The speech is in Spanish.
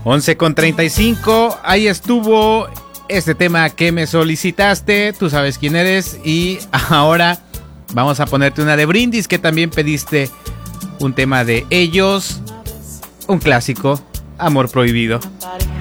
11:35, ahí estuvo este tema que me solicitaste, tú sabes quién eres, y ahora vamos a ponerte una de Brindis que también pediste, un tema de ellos, un clásico, Amor Prohibido.